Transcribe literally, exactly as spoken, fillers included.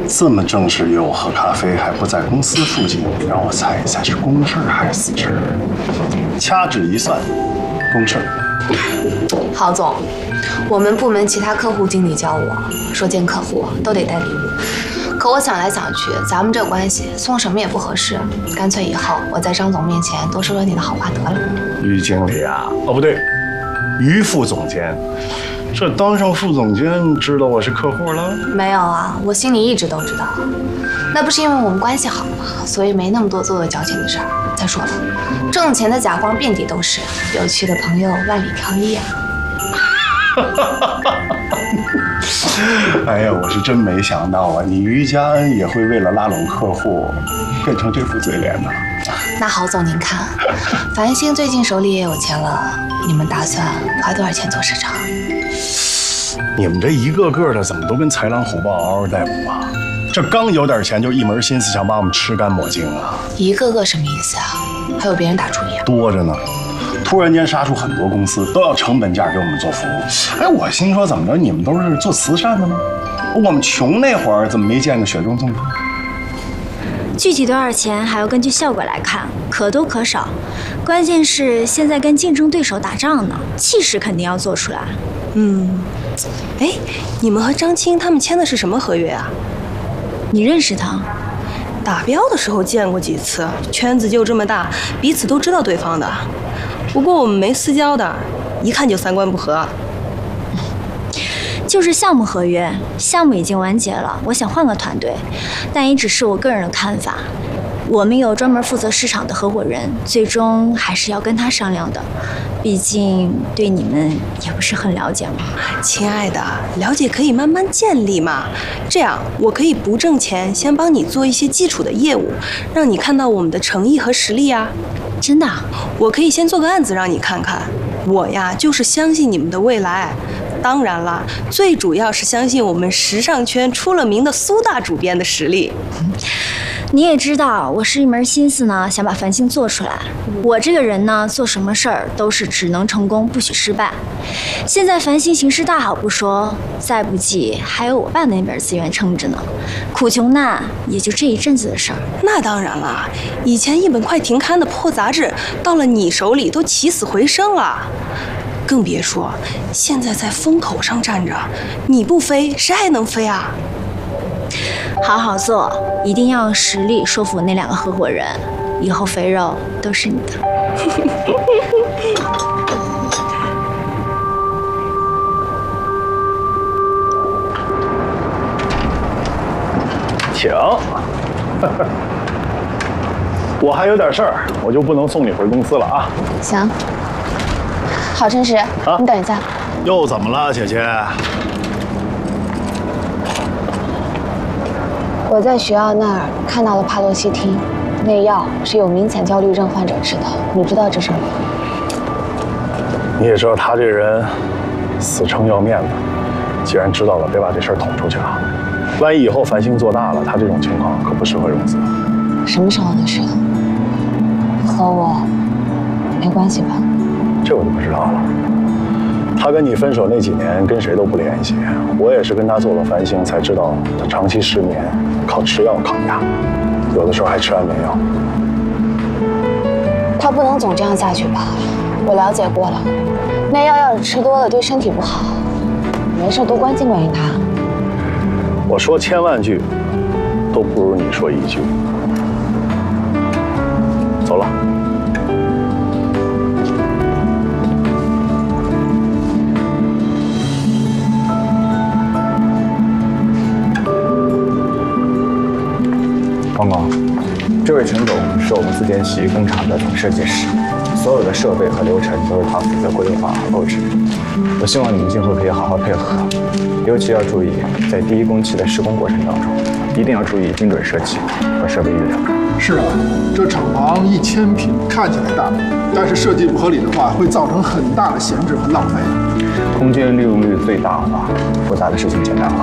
这么正式约我喝咖啡，还不在公司附近，让我猜一猜是公事还是私事？掐指一算，公事。 郝总，我们部门其他客户经理教我说见客户都得带礼物，可我想来想去，咱们这关系送什么也不合适，干脆以后我在张总面前多说说你的好话得了。 于经理啊，哦不对，于副总监。这当上副总监，知道我是客户了？ 没有啊，我心里一直都知道。那不是因为我们关系好吗？所以没那么多做作矫情的事儿。再说了，挣钱的甲方遍地都是，有趣的朋友万里挑一啊。 哎呀，我是真没想到啊，你于家恩也会为了拉拢客户，变成这副嘴脸呢。 那郝总您看，繁星最近手里也有钱了，你们打算花多少钱做市场？ 你们这一个个的怎么都跟豺狼虎豹嗷嗷待哺啊？这刚有点钱就一门心思想把我们吃干抹净啊！ 一个个什么意思啊？还有别人打主意啊？ 多着呢。突然间杀出很多公司都要成本价给我们做服务，哎，我心说怎么着，你们都是做慈善的吗？我们穷那会儿怎么没见过雪中送炭？ 具体多少钱还要根据效果来看，可多可少。关键是现在跟竞争对手打仗呢，气势肯定要做出来。 嗯，哎，你们和张青他们签的是什么合约啊？ 你认识他？ 打标的时候见过几次，圈子就这么大，彼此都知道对方的。不过我们没私交的，一看就三观不合。 就是项目合约，项目已经完结了，我想换个团队，但也只是我个人的看法。我们有专门负责市场的合伙人，最终还是要跟他商量的，毕竟对你们也不是很了解嘛。 亲爱的，了解可以慢慢建立嘛。这样，我可以不挣钱，先帮你做一些基础的业务，让你看到我们的诚意和实力啊。 真的？ 我可以先做个案子让你看看。我呀，就是相信你们的未来。当然了，最主要是相信我们时尚圈出了名的苏大主编的实力。 你也知道，我是一门心思呢，想把繁星做出来。我这个人呢，做什么事儿都是只能成功，不许失败。现在繁星形势大好不说，再不济还有我爸那边资源撑着呢。苦穷难也就这一阵子的事儿。 那当然了，以前一本快停刊的破杂志，到了你手里都起死回生了。更别说现在在风口上站着，你不飞，谁还能飞啊？ 好好做，一定要用实力说服那两个合伙人，以后肥肉都是你的。 请。我还有点事儿，我就不能送你回公司了啊。 行。郝晨实，啊、你等一下。 又怎么了，姐姐？ 我在学校那儿看到了帕洛西汀，那药是有明显焦虑症患者吃的，你知道这事吗？ 你也知道他这人死撑要面子，既然知道了，得把这事儿捅出去啊！万一以后繁星做大了，他这种情况可不适合融资。 什么时候的事？和我没关系吧？ 这我就不知道了。他跟你分手那几年跟谁都不联系，我也是跟他做了繁星才知道他长期失眠，靠吃药抗压，有的时候还吃安眠药。 他不能总这样下去吧？我了解过了，那药要是吃多了对身体不好。没事多关心关心他。 我说千万句，都不如你说一句。走了。 王总，这位陈总是我们自建系工厂的总设计师，所有的设备和流程都是他负责规划和购置。我希望你们今后可以好好配合，尤其要注意在第一工期的施工过程当中，一定要注意精准设计和设备预料。 是啊，这厂房一千平看起来大，但是设计不合理的话，会造成很大的闲置和浪费。 空间利用率最大化，复杂的事情简单化。